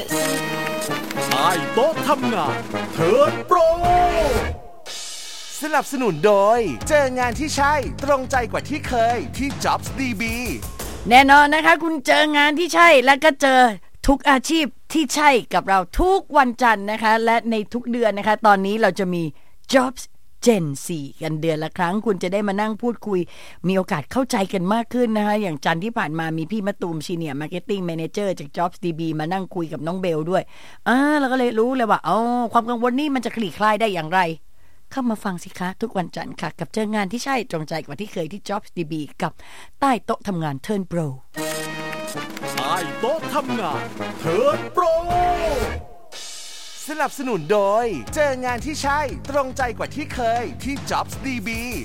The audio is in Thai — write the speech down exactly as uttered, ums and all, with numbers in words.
Focus ใต้โต๊ะทำงานเทิร์นโปรสนับสนุนโดยเจองานที่ใช่ตรงใจกว่าที่เคยที่ Jobs ดี บีแน่นอนนะคะคุณเจองานที่ใช่แล้วก็เจอทุกอาชีพที่ใช่กับเราทุกวันจันทร์นะคะและในทุกเดือนนะคะตอนนี้เราจะมี Jobs Gen โฟร์ กันเดือนละครั้งคุณจะได้มานั่งพูดคุยมีโอกาสเข้าใจกันมากขึ้นนะคะอย่างจันทร์ที่ผ่านมามีพี่มะตูม Senior Marketing Manager จาก Jobs ดี บี มานั่งคุยกับน้องเบลด้วยอ่าเราก็เลยรู้เลยว่าอ๋อความกังวลนี้มันจะคลี่คลายได้อย่างไรเข้ามาฟังสิคะทุกวันจันทร์ค่ะกับเจองานที่ใช่ตรงใจกว่าที่เคยที่ Jobs ดี บี กับใต้โต๊ะทำงาน Turn Pro ใต้โต๊ะทำงานเทิร์นโปรสนับสนุนโดยเจองานที่ใช่ตรงใจกว่าที่เคยที่ Jobs ดี บี